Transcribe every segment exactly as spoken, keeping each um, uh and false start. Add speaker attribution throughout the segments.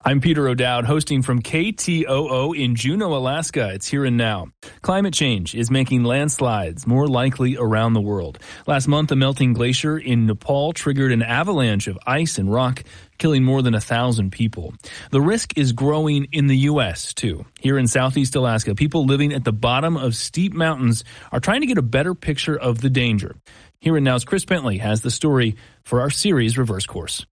Speaker 1: I'm Peter O'Dowd, hosting from K T O O in Juneau, Alaska. It's here and now. Climate change is making landslides more likely around the world. Last month, a melting glacier in Nepal triggered an avalanche of ice and rock, killing more than a thousand people. The risk is growing in the U S, too. Here in Southeast Alaska, people living at the bottom of steep mountains are trying to get a better picture of the danger. Here and Now's Chris Bentley has the story for our series Reverse Course.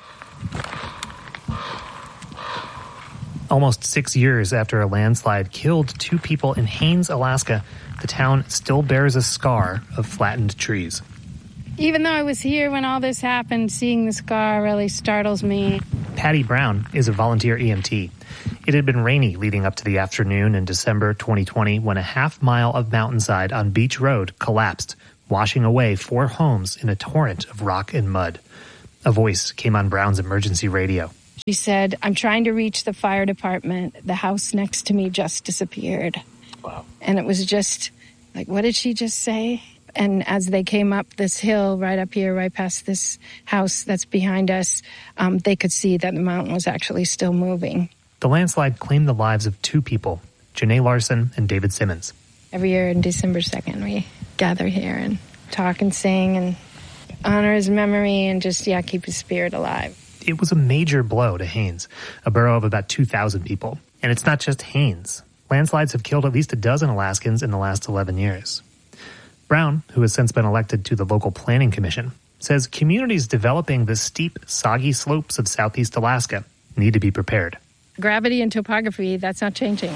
Speaker 2: Almost six years after a landslide killed two people in Haines, Alaska, the town still bears a scar of flattened trees.
Speaker 3: Even though I was here when all this happened, seeing the scar really startles me.
Speaker 2: Patty Brown is a volunteer E M T. It had been rainy leading up to the afternoon in December twenty twenty when a half mile of mountainside on Beach Road collapsed, washing away four homes in a torrent of rock and mud. A voice came on Brown's emergency radio.
Speaker 3: She said, "I'm trying to reach the fire department. The house next to me just disappeared."
Speaker 2: Wow.
Speaker 3: And it was just like, what did she just say? And as they came up this hill right up here, right past this house that's behind us, um, they could see that the mountain was actually still moving.
Speaker 2: The landslide claimed the lives of two people, Janae Larson and David Simmons.
Speaker 3: Every year on December second, we gather here and talk and sing and honor his memory and just, yeah, keep his spirit alive.
Speaker 2: It was a major blow to Haines, a borough of about two thousand people. And it's not just Haines. Landslides have killed at least a dozen Alaskans in the last eleven years. Brown, who has since been elected to the local planning commission, says communities developing the steep, soggy slopes of southeast Alaska need to be prepared.
Speaker 3: Gravity and topography, that's not changing.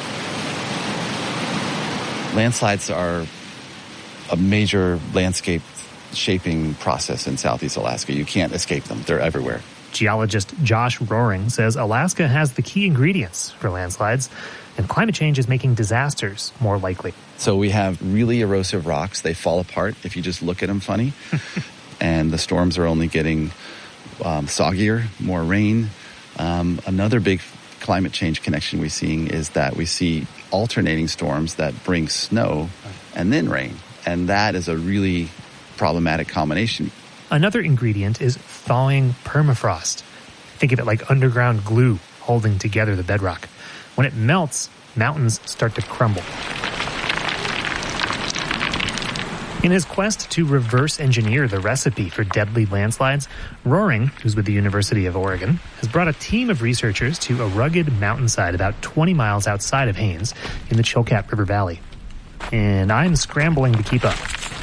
Speaker 4: Landslides are a major landscape shaping process in southeast Alaska. You can't escape them. They're everywhere.
Speaker 2: Geologist Josh Roaring says Alaska has the key ingredients for landslides, and climate change is making disasters more likely.
Speaker 4: So we have really erosive rocks. They fall apart if you just look at them funny. And the storms are only getting um, soggier, more rain. Um, another big climate change connection we're seeing is that we see alternating storms that bring snow and then rain. And that is a really problematic combination.
Speaker 2: Another ingredient is thawing permafrost. Think of it like underground glue holding together the bedrock. When it melts, mountains start to crumble. In his quest to reverse engineer the recipe for deadly landslides, Roaring, who's with the University of Oregon, has brought a team of researchers to a rugged mountainside about twenty miles outside of Haines in the Chilkat River Valley. And I'm scrambling to keep up.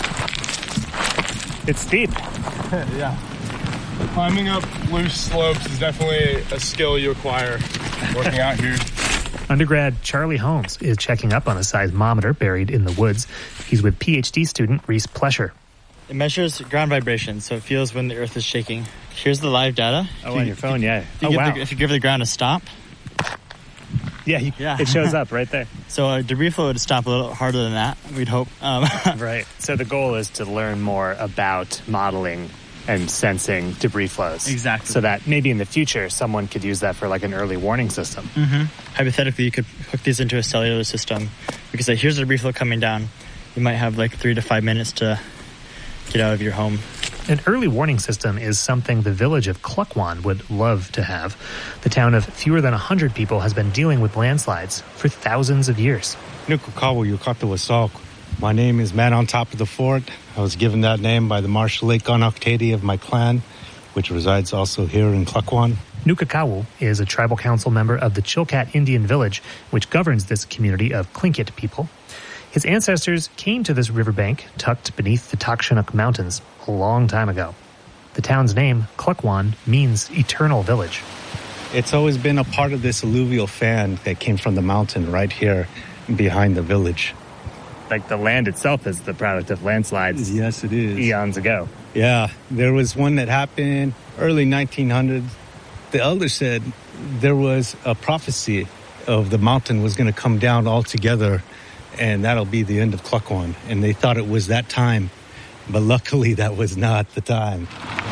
Speaker 2: It's steep.
Speaker 5: Yeah. Climbing up loose slopes is definitely a skill you acquire working out here.
Speaker 2: Undergrad Charlie Holmes is checking up on a seismometer buried in the woods. He's with PhD student Reese Plesher.
Speaker 6: It measures ground vibration, so it feels when the earth is shaking. Here's the live data.
Speaker 2: Oh, on your phone, yeah.
Speaker 6: If you,
Speaker 2: oh,
Speaker 6: give
Speaker 2: wow.
Speaker 6: the, if you give the ground a stop.
Speaker 2: Yeah, you,
Speaker 6: yeah.
Speaker 2: It shows up right there.
Speaker 6: So a debris flow would stop a little harder than that, we'd hope. Um,
Speaker 2: right. So the goal is to learn more about modeling and sensing debris flows.
Speaker 6: Exactly.
Speaker 2: So that maybe in the future, someone could use that for like an early warning system.
Speaker 6: Mm-hmm. Hypothetically, you could hook these into a cellular system. We could say, here's a debris flow coming down. You might have like three to five minutes to get out of your home.
Speaker 2: An early warning system is something the village of Klukwan would love to have. The town of fewer than one hundred people has been dealing with landslides for thousands of years.
Speaker 7: My name is Man on Top of the Fort. I was given that name by the Marshal Lake Gonoktadi of my clan, which resides also here in Klukwan.
Speaker 2: Nukakawu is a tribal council member of the Chilkat Indian Village, which governs this community of Tlingit people. His ancestors came to this riverbank tucked beneath the Takshanuk Mountains a long time ago. The town's name, Klukwan, means eternal village.
Speaker 7: It's always been a part of this alluvial fan that came from the mountain right here behind the village.
Speaker 2: Like the land itself is the product of landslides.
Speaker 7: Yes, it is.
Speaker 2: Eons ago.
Speaker 7: Yeah, there was one that happened early nineteen hundreds. The elder said there was a prophecy of the mountain was going to come down altogether, and that'll be the end of Klukwan. And they thought it was that time, but luckily that was not the time.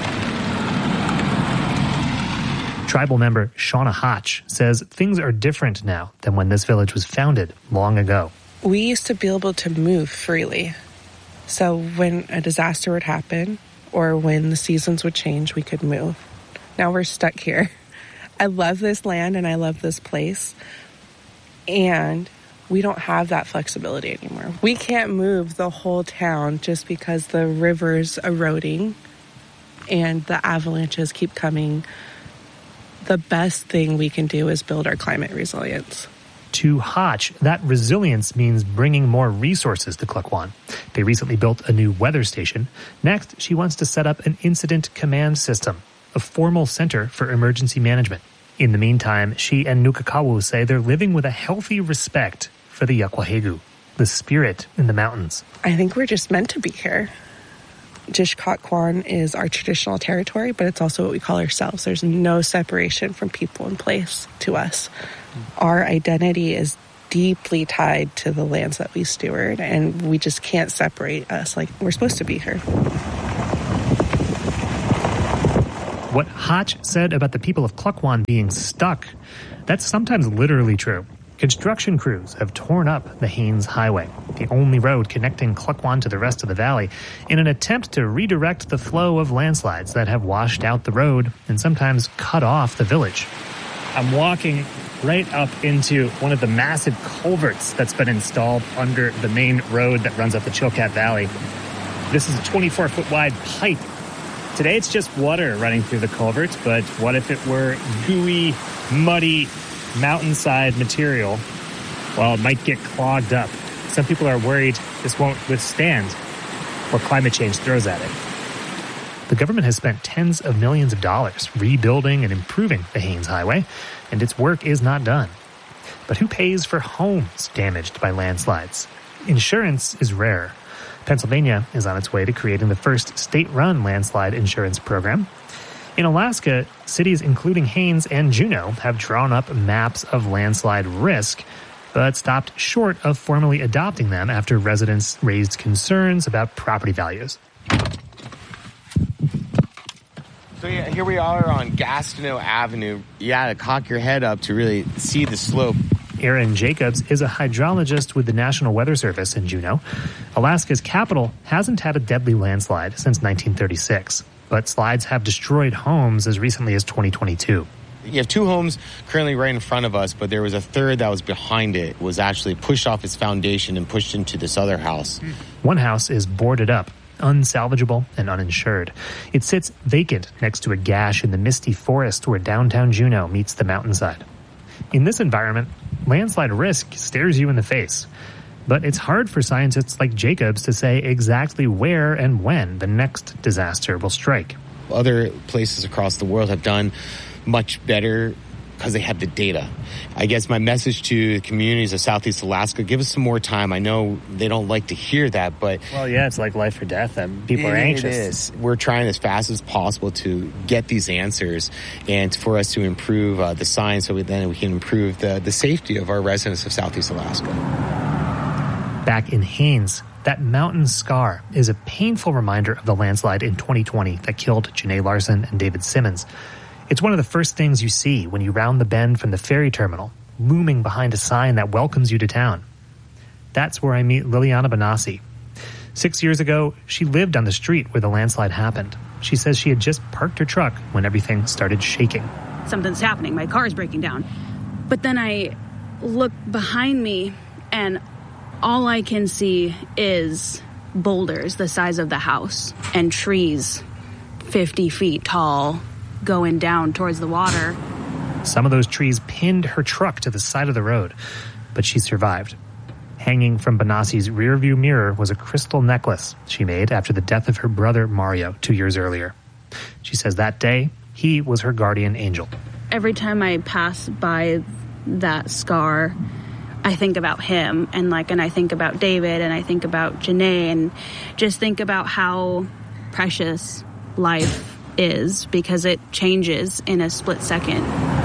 Speaker 2: Tribal member Shauna Hotch says things are different now than when this village was founded long ago.
Speaker 8: We used to be able to move freely. So when a disaster would happen or when the seasons would change, we could move. Now we're stuck here. I love this land and I love this place. And we don't have that flexibility anymore. We can't move the whole town just because the river's eroding and the avalanches keep coming. The best thing we can do is build our climate resilience.
Speaker 2: To Hotch, that resilience means bringing more resources to Klukwan. They recently built a new weather station. Next, she wants to set up an incident command system, a formal center for emergency management. In the meantime, she and Nukakawu say they're living with a healthy respect for the Yaquahegu, the spirit in the mountains.
Speaker 8: I think we're just meant to be here. Jishkatwan is our traditional territory, but it's also what we call ourselves. There's no separation from people and place to us. Our identity is deeply tied to the lands that we steward, and we just can't separate us. Like, we're supposed to be here.
Speaker 2: What Hotch said about the people of Klukwan being stuck, that's sometimes literally true. Construction crews have torn up the Haines Highway, the only road connecting Klukwan to the rest of the valley, in an attempt to redirect the flow of landslides that have washed out the road and sometimes cut off the village. I'm walking right up into one of the massive culverts that's been installed under the main road that runs up the Chilkat Valley. This is a twenty-four foot wide pipe. Today it's just water running through the culvert, but what if it were gooey, muddy, mountainside material? Well, it might get clogged up. Some people are worried this won't withstand what climate change throws at it. The government has spent tens of millions of dollars rebuilding and improving the Haines Highway, and its work is not done. But who pays for homes damaged by landslides? Insurance is rare. Pennsylvania is on its way to creating the first state-run landslide insurance program. In Alaska, cities including Haines and Juneau have drawn up maps of landslide risk, but stopped short of formally adopting them after residents raised concerns about property values.
Speaker 9: So yeah, here we are on Gastineau Avenue. You gotta cock your head up to really see the slope.
Speaker 2: Aaron Jacobs is a hydrologist with the National Weather Service in Juneau. Alaska's capital hasn't had a deadly landslide since nineteen thirty-six. But slides have destroyed homes as recently as twenty twenty-two.
Speaker 9: You have two homes currently right in front of us, but there was a third that was behind it, was actually pushed off its foundation and pushed into this other house.
Speaker 2: One house is boarded up, unsalvageable and uninsured. It sits vacant next to a gash in the misty forest where downtown Juneau meets the mountainside. In this environment, landslide risk stares you in the face. But it's hard for scientists like Jacobs to say exactly where and when the next disaster will strike.
Speaker 9: Other places across the world have done much better because they have the data. I guess my message to the communities of Southeast Alaska, give us some more time. I know they don't like to hear that, but...
Speaker 2: Well, yeah, it's like life or death. And people
Speaker 9: it,
Speaker 2: are anxious.
Speaker 9: It is. We're trying as fast as possible to get these answers and for us to improve uh, the science so we, then we can improve the, the safety of our residents of Southeast Alaska.
Speaker 2: Back in Haines, that mountain scar is a painful reminder of the landslide in twenty twenty that killed Janae Larson and David Simmons. It's one of the first things you see when you round the bend from the ferry terminal, looming behind a sign that welcomes you to town. That's where I meet Liliana Benassi. Six years ago, she lived on the street where the landslide happened. She says she had just parked her truck when everything started shaking.
Speaker 10: Something's happening. My car is breaking down. But then I look behind me and all I can see is boulders the size of the house and trees fifty feet tall going down towards the water.
Speaker 2: Some of those trees pinned her truck to the side of the road, but she survived. Hanging from Benassi's rearview mirror was a crystal necklace she made after the death of her brother Mario two years earlier. She says that day, he was her guardian angel.
Speaker 10: Every time I pass by that scar, I think about him and like, and I think about David and I think about Janae and just think about how precious life is because it changes in a split second.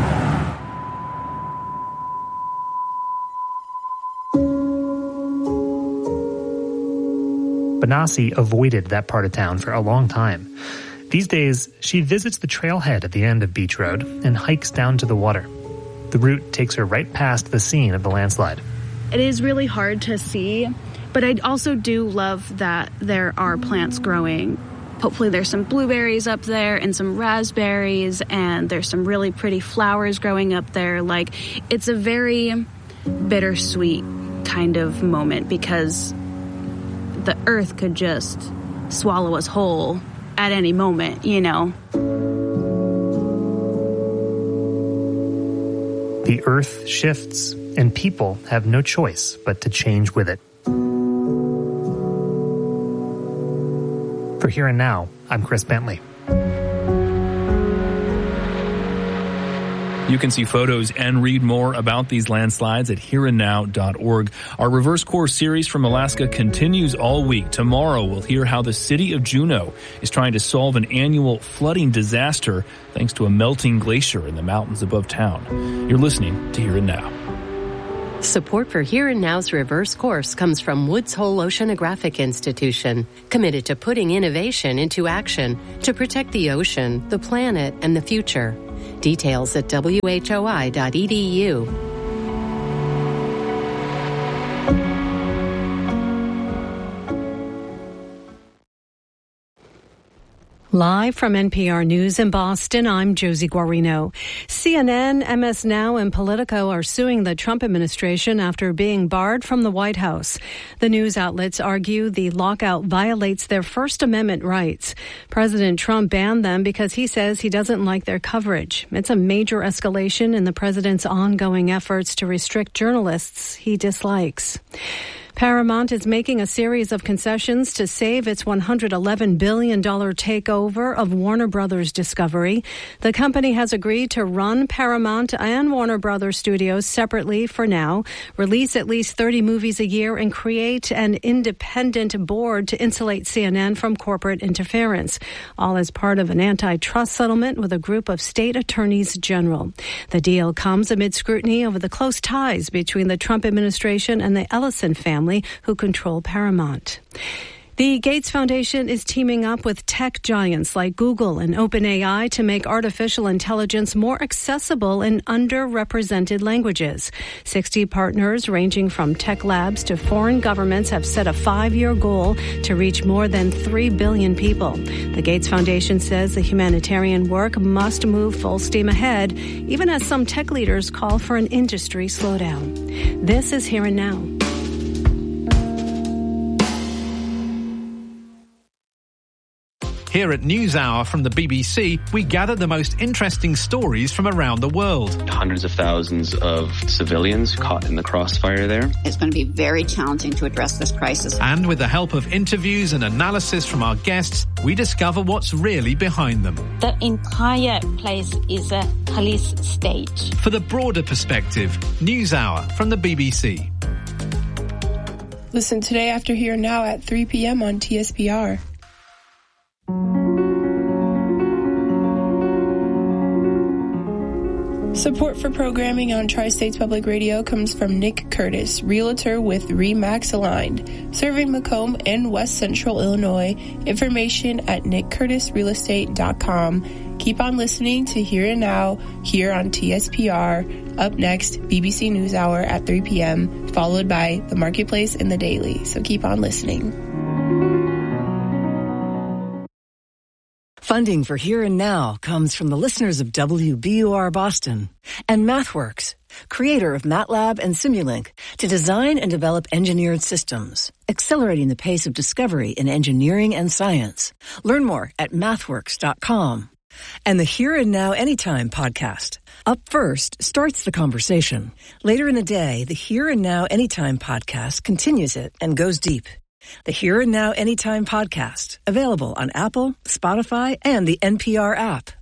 Speaker 2: Benassi avoided that part of town for a long time. These days, she visits the trailhead at the end of Beach Road and hikes down to the water. The route takes her right past the scene of the landslide.
Speaker 10: It is really hard to see, but I also do love that there are plants growing hopefully there's some blueberries up there and some raspberries, and there's some really pretty flowers growing up there. Like, it's a very bittersweet kind of moment because the earth could just swallow us whole at any moment, you know.
Speaker 2: The earth shifts, and people have no choice but to change with it. For Here and Now, I'm Chris Bentley.
Speaker 1: You can see photos and read more about these landslides at here and now dot org. Our Reverse Course series from Alaska continues all week. Tomorrow, we'll hear how the city of Juneau is trying to solve an annual flooding disaster thanks to a melting glacier in the mountains above town. You're listening to Here and Now.
Speaker 11: Support for Here and Now's Reverse Course comes from Woods Hole Oceanographic Institution, committed to putting innovation into action to protect the ocean, the planet, and the future. Details at W H O I dot E D U.
Speaker 12: Live from N P R News in Boston, I'm Josie Guarino. C N N, M S Now, and Politico are suing the Trump administration after being barred from the White House. The news outlets argue the lockout violates their First Amendment rights. President Trump banned them because he says he doesn't like their coverage. It's a major escalation in the president's ongoing efforts to restrict journalists he dislikes. Paramount is making a series of concessions to save its one hundred eleven billion dollars takeover of Warner Brothers Discovery. The company has agreed to run Paramount and Warner Brothers Studios separately for now, release at least thirty movies a year, and create an independent board to insulate C N N from corporate interference, all as part of an antitrust settlement with a group of state attorneys general. The deal comes amid scrutiny over the close ties between the Trump administration and the Ellison family, who control Paramount. The Gates Foundation is teaming up with tech giants like Google and OpenAI to make artificial intelligence more accessible in underrepresented languages. sixty partners ranging from tech labs to foreign governments have set a five-year goal to reach more than three billion people. The Gates Foundation says the humanitarian work must move full steam ahead, even as some tech leaders call for an industry slowdown. This is Here and Now.
Speaker 13: Here at NewsHour from the B B C, we gather the most interesting stories from around the world.
Speaker 14: Hundreds of thousands of civilians caught in the crossfire there.
Speaker 15: It's going to be very challenging to address this crisis.
Speaker 13: And with the help of interviews and analysis from our guests, we discover what's really behind them.
Speaker 16: The entire place is a police state.
Speaker 13: For the broader perspective, NewsHour from the B B C.
Speaker 17: Listen today after Here and Now at three p.m. on T S P R. Support for programming on Tri-States Public Radio comes from Nick Curtis, realtor with RE/MAX Aligned, serving Macomb and West Central Illinois. Information at nick curtis real estate dot com. Keep on listening to Here and Now here on T S P R. Up next, B B C NewsHour at three p.m., followed by The Marketplace and The Daily. So keep on listening.
Speaker 18: Funding for Here and Now comes from the listeners of W B U R Boston and MathWorks, creator of MATLAB and Simulink, to design and develop engineered systems, accelerating the pace of discovery in engineering and science. Learn more at mathworks dot com. And the Here and Now Anytime podcast. Up First starts the conversation. Later in the day, the Here and Now Anytime podcast continues it and goes deep. The Here and Now Anytime podcast, available on Apple, Spotify, and the N P R app.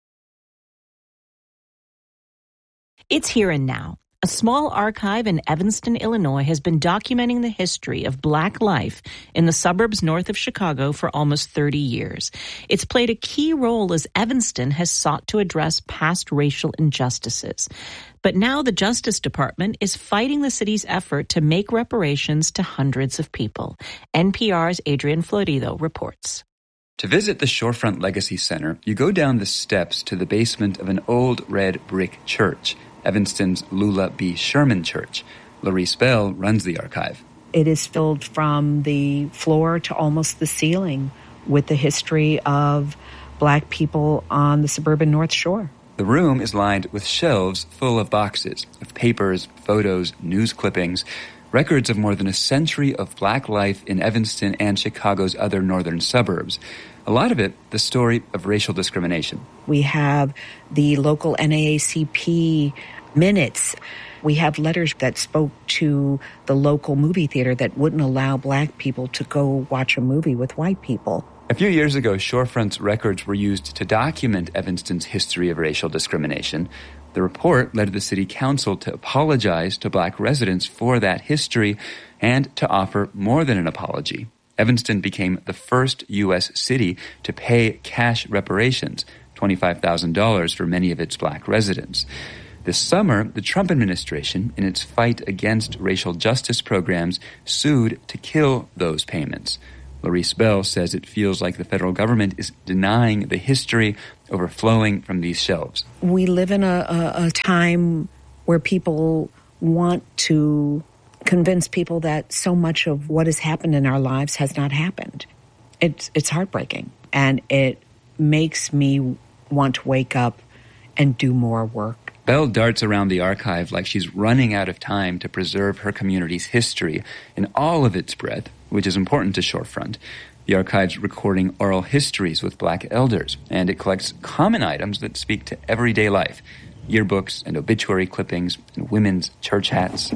Speaker 19: It's Here and Now. A small archive in Evanston, Illinois, has been documenting the history of Black life in the suburbs north of Chicago for almost thirty years. It's played a key role as Evanston has sought to address past racial injustices. But now the Justice Department is fighting the city's effort to make reparations to hundreds of people. N P R's Adrian Florido reports.
Speaker 20: To visit the Shorefront Legacy Center, you go down the steps to the basement of an old red brick church, Evanston's Lula B. Sherman Church. Larice Bell runs the archive.
Speaker 21: It is filled from the floor to almost the ceiling with the history of Black people on the suburban North Shore.
Speaker 20: The room is lined with shelves full of boxes of papers, photos, news clippings, records of more than a century of Black life in Evanston and Chicago's other northern suburbs. A lot of it, the story of racial discrimination.
Speaker 21: We have the local N double A C P minutes. We have letters that spoke to the local movie theater that wouldn't allow Black people to go watch a movie with white people.
Speaker 20: A few years ago, Shorefront's records were used to document Evanston's history of racial discrimination. The report led the city council to apologize to Black residents for that history and to offer more than an apology. Evanston became the first U S city to pay cash reparations, twenty-five thousand dollars for many of its Black residents. This summer, the Trump administration, in its fight against racial justice programs, sued to kill those payments. Larice Bell says it feels like the federal government is denying the history overflowing from these shelves.
Speaker 21: We live in a, a, a time where people want to convince people that so much of what has happened in our lives has not happened. It's, it's heartbreaking, and it makes me want to wake up and do more work.
Speaker 20: Bell darts around the archive like she's running out of time to preserve her community's history in all of its breadth, which is important to Shorefront. The archive's recording oral histories with Black elders, and it collects common items that speak to everyday life, yearbooks and obituary clippings and women's church hats.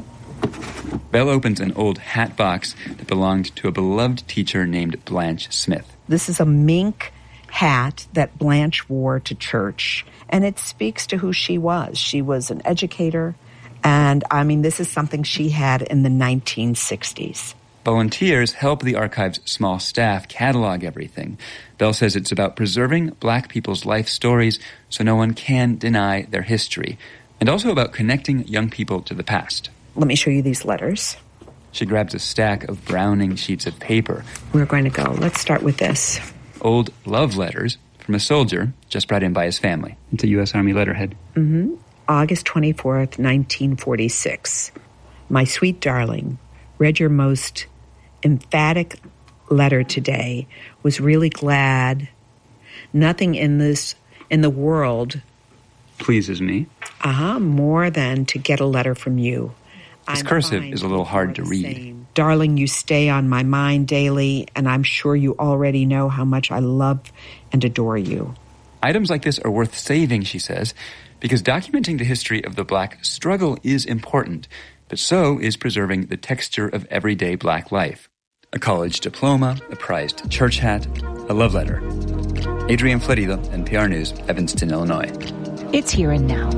Speaker 20: Bell opens an old hat box that belonged to a beloved teacher named Blanche Smith.
Speaker 21: This is a mink hat that Blanche wore to church, and it speaks to who she was. She was an educator, and I mean, this is something she had in the nineteen sixties.
Speaker 20: Volunteers help the archive's small staff catalog everything. Bell says it's about preserving Black people's life stories so no one can deny their history, and also about connecting young people to the past.
Speaker 21: Let me show you these letters.
Speaker 20: She grabs a stack of Browning sheets of paper.
Speaker 21: We're going to go. Let's start with this.
Speaker 20: Old love letters from a soldier just brought in by his family. It's a U S Army letterhead.
Speaker 21: Mm-hmm. August twenty-fourth, nineteen forty-six. My sweet darling, read your most emphatic letter today. Was really glad. Nothing in this, in the world
Speaker 20: pleases me.
Speaker 21: Uh-huh, more than to get a letter from you.
Speaker 20: This cursive is a little hard to read.
Speaker 21: Darling, you stay on my mind daily, and I'm sure you already know how much I love and adore you.
Speaker 20: Items like this are worth saving, she says, because documenting the history of the Black struggle is important, but so is preserving the texture of everyday Black life. A college diploma, a prized church hat, a love letter. Adrian Florido, N P R News, Evanston, Illinois.
Speaker 19: It's Here and Now.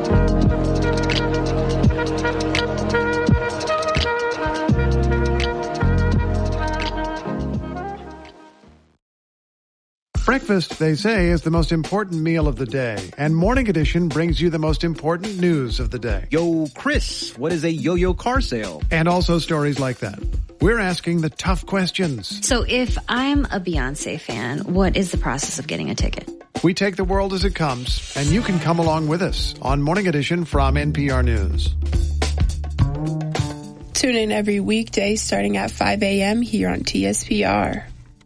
Speaker 22: Breakfast, they say, is the most important meal of the day, and Morning Edition brings you the most important news of the day.
Speaker 23: Yo, Chris, what is a yo-yo car sale?
Speaker 22: And also stories like that. We're asking the tough questions.
Speaker 24: So if I'm a Beyonce fan, what is the process of getting a ticket?
Speaker 22: We take the world as it comes, and you can come along with us on Morning Edition from N P R News.
Speaker 17: Tune in every weekday starting at five a.m. here on T S P R.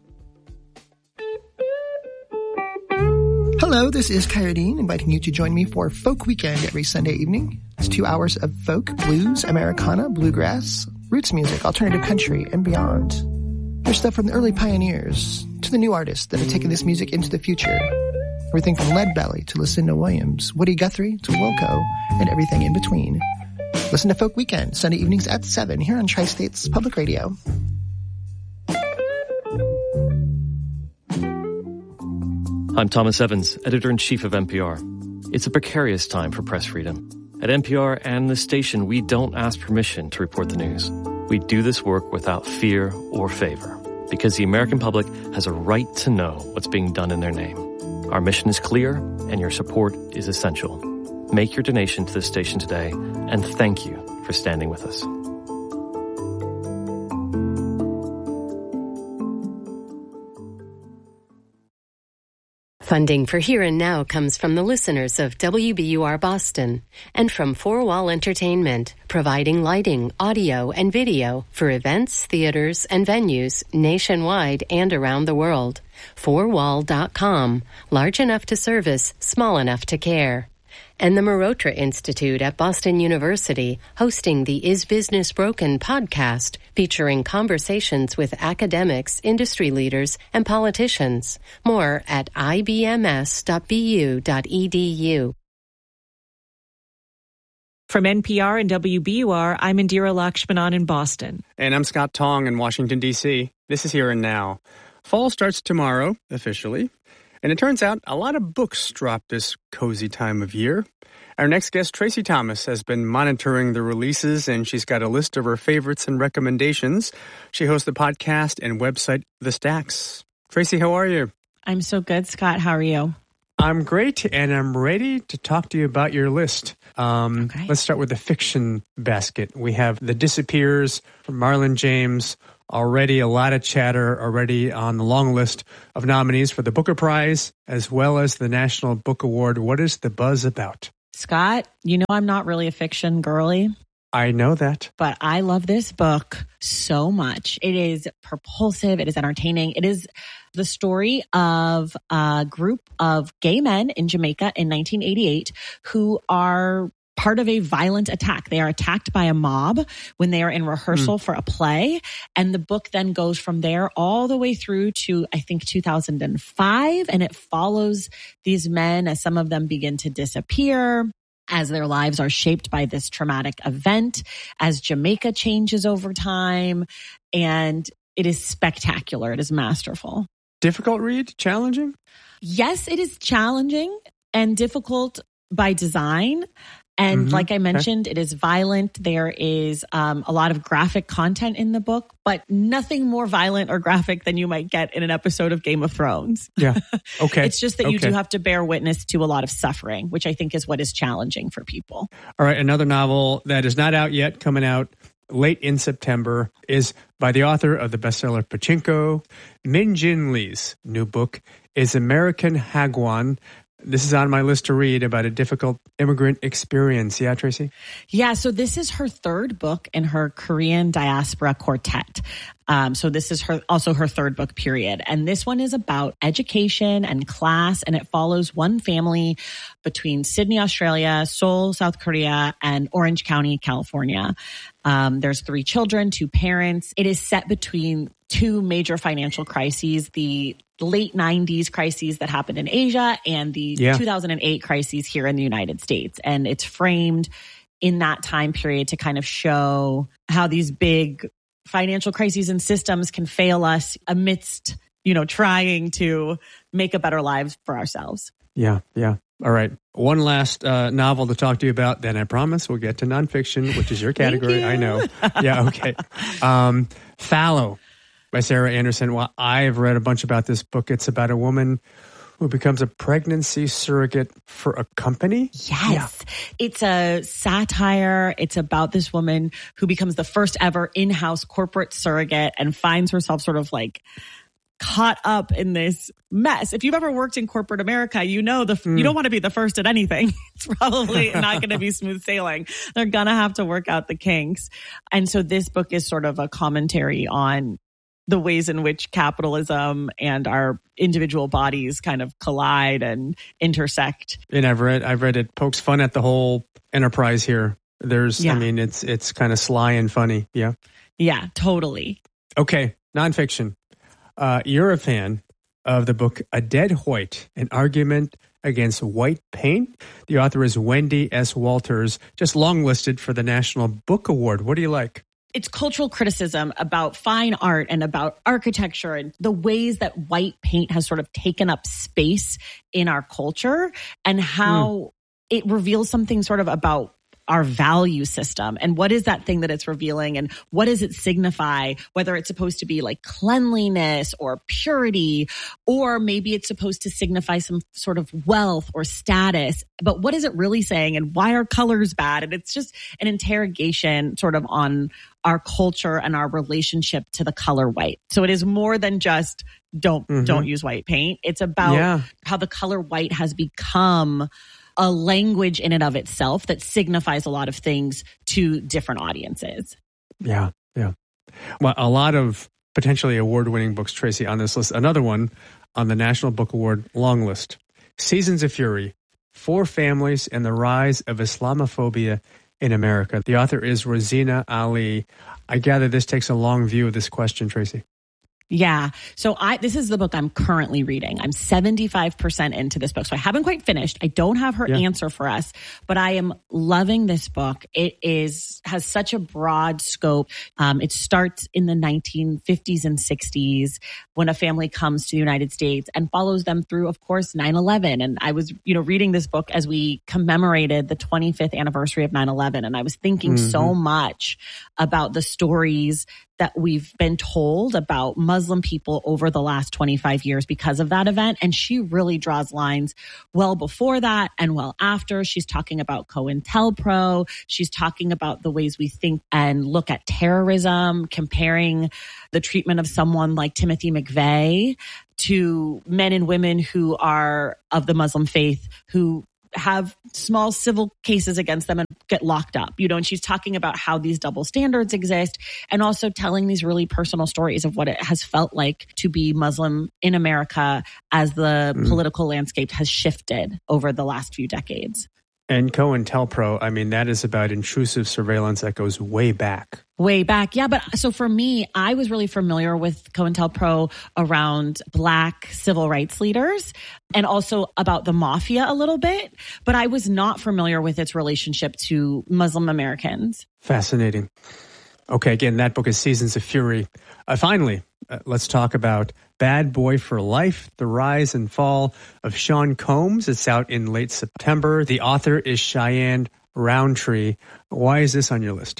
Speaker 25: Hello, this is Kyradine, inviting you to join me for Folk Weekend every Sunday evening. It's two hours of folk, blues, Americana, bluegrass, roots music, alternative country, and beyond. There's stuff from the early pioneers to the new artists that have taken this music into the future. Everything from Leadbelly to Lucinda Williams, Woody Guthrie to Wilco, and everything in between. Listen to Folk Weekend, Sunday evenings at seven here on Tri-States Public Radio.
Speaker 26: I'm Thomas Evans, editor-in-chief of N P R. It's a precarious time for press freedom. At N P R and this station, we don't ask permission to report the news. We do this work without fear or favor, because the American public has a right to know what's being done in their name. Our mission is clear, and your support is essential. Make your donation to this station today, and thank you for standing with us.
Speaker 11: Funding for Here and Now comes from the listeners of W B U R Boston and from Four Wall Entertainment, providing lighting, audio, and video for events, theaters, and venues nationwide and around the world. four wall dot com, large enough to service, small enough to care. And the Marotra Institute at Boston University, hosting the Is Business Broken podcast, featuring conversations with academics, industry leaders, and politicians. More at I B M S dot B U dot E D U.
Speaker 3: From N P R and W B U R, I'm Indira Lakshmanan in Boston.
Speaker 4: And I'm Scott Tong in Washington, D C. This is Here and Now. Fall starts tomorrow, officially. And it turns out a lot of books drop this cozy time of year. Our next guest, Tracy Thomas, has been monitoring the releases, and she's got a list of her favorites and recommendations. She hosts the podcast and website The Stacks. Tracy, how are you?
Speaker 3: I'm so good, Scott. How are you?
Speaker 4: I'm great, and I'm ready to talk to you about your list. Um, okay. Let's start with the fiction basket. We have The Disappears from Marlon James. Already a lot of chatter already on the long list of nominees for the Booker Prize, as well as the National Book Award. What is the buzz about?
Speaker 3: Scott, you know I'm not really a fiction girly.
Speaker 4: I know that.
Speaker 3: But I love this book so much. It is propulsive. It is entertaining. It is the story of a group of gay men in Jamaica in nineteen eighty-eight who are part of a violent attack. They are attacked by a mob when they are in rehearsal mm. for a play. And the book then goes from there all the way through to, I think, two thousand five. And it follows these men as some of them begin to disappear, as their lives are shaped by this traumatic event, as Jamaica changes over time. And it is spectacular. It is masterful.
Speaker 4: Difficult read? Challenging?
Speaker 3: Yes, it is challenging and difficult by design. And mm-hmm. like I mentioned, okay. it is violent. There is um, a lot of graphic content in the book, but nothing more violent or graphic than you might get in an episode of Game of Thrones.
Speaker 4: Yeah. Okay.
Speaker 3: It's just that
Speaker 4: okay.
Speaker 3: you do have to bear witness to a lot of suffering, which I think is what is challenging for people.
Speaker 4: All right. Another novel that is not out yet, coming out late in September, is by the author of the bestseller Pachinko. Min Jin Lee's new book is American Hagwon. This is on my list to read about a difficult immigrant experience. Yeah, Tracy?
Speaker 3: Yeah, so this is her third book in her Korean diaspora quartet. Um, so this is her also her third book, period. And this one is about education and class, and it follows one family between Sydney, Australia, Seoul, South Korea, and Orange County, California. Um, there's three children, two parents. It is set between two major financial crises, the late nineties crises that happened in Asia and the yeah. two thousand eight crises here in the United States. And it's framed in that time period to kind of show how these big financial crises and systems can fail us amidst, you know, trying to make a better life for ourselves.
Speaker 4: Yeah, yeah. All right. One last uh, novel to talk to you about, then I promise we'll get to nonfiction, which is your category.
Speaker 3: You.
Speaker 4: I know. Yeah, okay. Um, Fallow by Sarah Anderson. Well, I've read a bunch about this book. It's about a woman who becomes a pregnancy surrogate for a company.
Speaker 3: Yes. Yeah. It's a satire. It's about this woman who becomes the first ever in-house corporate surrogate and finds herself sort of like caught up in this mess. If you've ever worked in corporate America, you know the mm. you don't want to be the first at anything. It's probably not going to be smooth sailing. They're going to have to work out the kinks. And so this book is sort of a commentary on the ways in which capitalism and our individual bodies kind of collide and intersect.
Speaker 4: And I've read, I've read it pokes fun at the whole enterprise here. There's, yeah. I mean, it's, it's kind of sly and funny. Yeah.
Speaker 3: Yeah, totally.
Speaker 4: Okay. Nonfiction. Uh, you're a fan of the book A Dead White, an argument against white paint. The author is Wendy S. Walters, just longlisted for the National Book Award. What do you like?
Speaker 3: It's cultural criticism about fine art and about architecture and the ways that white paint has sort of taken up space in our culture and how mm. it reveals something sort of about our value system and what is that thing that it's revealing and what does it signify, whether it's supposed to be like cleanliness or purity, or maybe it's supposed to signify some sort of wealth or status. But what is it really saying and why are colors bad? And it's just an interrogation sort of on our culture and our relationship to the color white. So it is more than just don't, mm-hmm. don't use white paint. It's about yeah. how the color white has become a language in and of itself that signifies a lot of things to different audiences.
Speaker 4: Yeah, yeah. Well, a lot of potentially award-winning books, Tracy, on this list. Another one on the National Book Award long list. Seasons of Fury, Four Families and the Rise of Islamophobia in America. The author is Rosina Ali. I gather this takes a long view of this question, Tracy.
Speaker 3: Yeah. So I, this is the book I'm currently reading. I'm seventy-five percent into this book. So I haven't quite finished. I don't have her yeah. answer for us, but I am loving this book. It is, has such a broad scope. Um, it starts in the nineteen fifties and sixties when a family comes to the United States and follows them through, of course, nine eleven. And I was, you know, reading this book as we commemorated the twenty-fifth anniversary of nine eleven. And I was thinking mm-hmm. so much about the stories that we've been told about Muslim people over the last twenty-five years because of that event. And she really draws lines well before that and well after. She's talking about COINTELPRO. She's talking about the ways we think and look at terrorism, comparing the treatment of someone like Timothy McVeigh to men and women who are of the Muslim faith who have small civil cases against them and get locked up, you know, and she's talking about how these double standards exist and also telling these really personal stories of what it has felt like to be Muslim in America as the mm. political landscape has shifted over the last few decades.
Speaker 4: And COINTELPRO, I mean, that is about intrusive surveillance that goes way back.
Speaker 3: Way back. Yeah. But so for me, I was really familiar with COINTELPRO around Black civil rights leaders and also about the mafia a little bit. But I was not familiar with its relationship to Muslim Americans.
Speaker 4: Fascinating. Okay. Again, that book is Seasons of Fury. Uh, finally, uh, let's talk about Bad Boy for Life, The Rise and Fall of Sean Combs. It's out in late September. The author is Cheyenne Roundtree. Why is this on your list?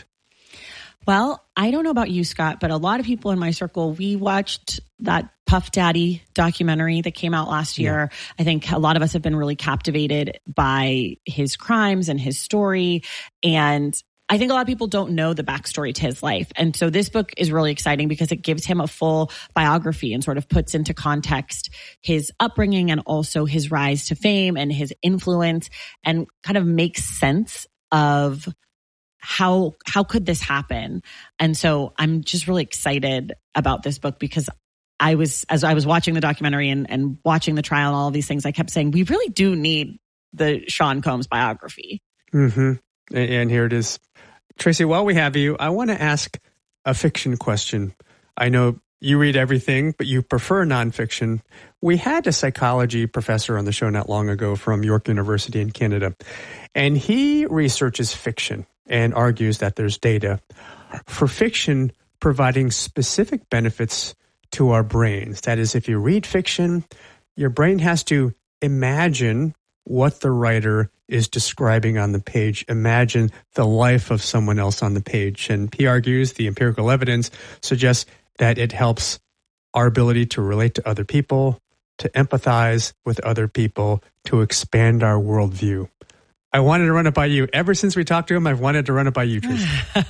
Speaker 3: Well, I don't know about you, Scott, but a lot of people in my circle, we watched that Puff Daddy documentary that came out last year. Yeah. I think a lot of us have been really captivated by his crimes and his story. And I think a lot of people don't know the backstory to his life. And so this book is really exciting because it gives him a full biography and sort of puts into context his upbringing and also his rise to fame and his influence and kind of makes sense of how how could this happen. And so I'm just really excited about this book because I was, as I was watching the documentary and, and watching the trial and all of these things, I kept saying, we really do need the Sean Combs biography.
Speaker 4: Mm-hmm. And here it is. Tracy, while we have you, I want to ask a fiction question. I know you read everything, but you prefer nonfiction. We had a psychology professor on the show not long ago from York University in Canada, and he researches fiction and argues that there's data for fiction providing specific benefits to our brains. That is, if you read fiction, your brain has to imagine what the writer is describing on the page. Imagine the life of someone else on the page. And he argues the empirical evidence suggests that it helps our ability to relate to other people, to empathize with other people, to expand our worldview. I wanted to run it by you. Ever since we talked to him, I've wanted to run it by you, Tracy.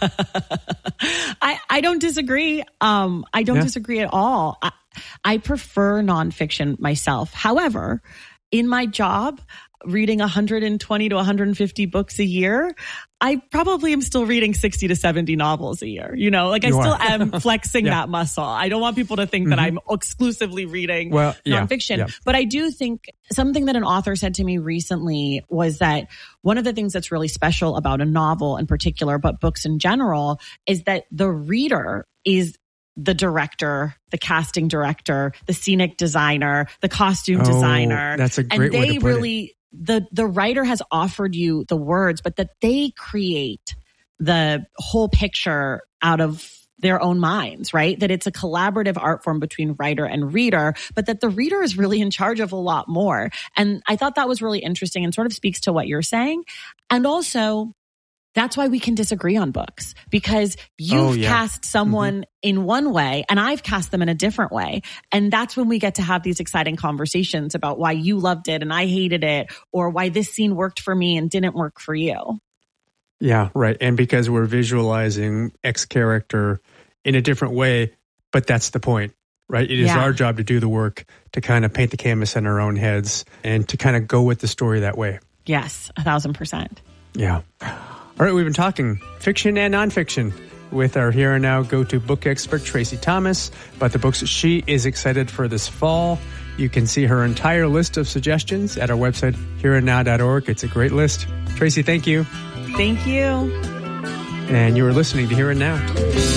Speaker 3: I, I don't disagree. Um, I don't yeah. disagree at all. I, I prefer nonfiction myself. However, in my job, reading one hundred twenty to one hundred fifty books a year, I probably am still reading sixty to seventy novels a year. You know, like I you still are. am flexing yeah. that muscle. I don't want people to think mm-hmm. that I'm exclusively reading well, nonfiction. Yeah, yeah. But I do think something that an author said to me recently was that one of the things that's really special about a novel in particular, but books in general, is that the reader is the director, the casting director, the scenic designer, the costume
Speaker 4: oh,
Speaker 3: designer.
Speaker 4: That's a great
Speaker 3: and they
Speaker 4: way to put
Speaker 3: really,
Speaker 4: it.
Speaker 3: The, the writer has offered you the words, but that they create the whole picture out of their own minds, right? That it's a collaborative art form between writer and reader, but that the reader is really in charge of a lot more. And I thought that was really interesting and sort of speaks to what you're saying. And also, That's why we can disagree on books, because you've
Speaker 4: oh, yeah.
Speaker 3: cast someone
Speaker 4: mm-hmm.
Speaker 3: in one way and I've cast them in a different way. And that's when we get to have these exciting conversations about why you loved it and I hated it, or why this scene worked for me and didn't work for you.
Speaker 4: Yeah, right. And because we're visualizing X character in a different way, but that's the point, right? It is
Speaker 3: yeah.
Speaker 4: our job to do the work, to kind of paint the canvas in our own heads and to kind of go with the story that way.
Speaker 3: Yes, a thousand percent.
Speaker 4: Yeah. All right, we've been talking fiction and nonfiction with our Here and Now go-to book expert, Tracy Thomas, about the books that she is excited for this fall. You can see her entire list of suggestions at our website, here and now dot org. It's a great list. Tracy, thank you.
Speaker 3: Thank you.
Speaker 4: And you are listening to Here and Now.